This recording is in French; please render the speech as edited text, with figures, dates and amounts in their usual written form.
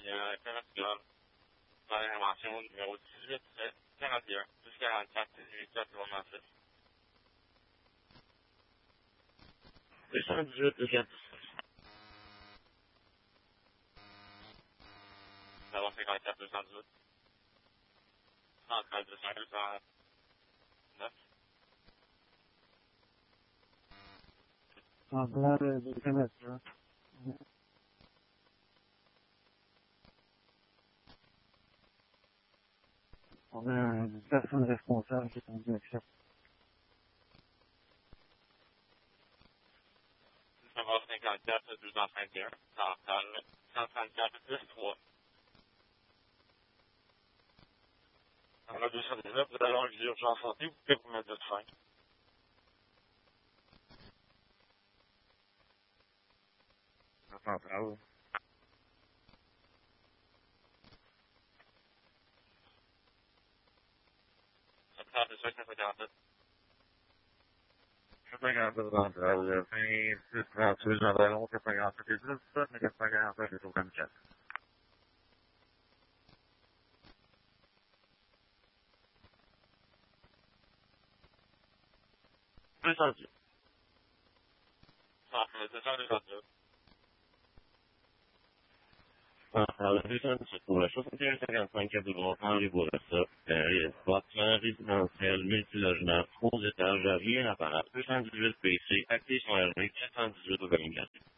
international dans l'intervention numéro 18 41 plus 44 18 86. 218 plus 4. D'abord 54 218. 113 209. On a une personne responsable qui est en direction. D'abord 54 251. 134 plus 3. On a 219, vous allez une urgence santé, vous pouvez vous mettre de 5. Centrale. Ça c'est sûr que ça fait 47. 57 centrale, 26, 38, Jean-Ballon, 87 et 17, mais 87 et 24. Plus 110. Ah, c'est 202. Centrale, 217 pour le 6155 à Boulevard les Bourassa, bâtiment résidentiel multilogement, 3 étages, rien à part, 218 PC, actif sur RV, 418 au communication.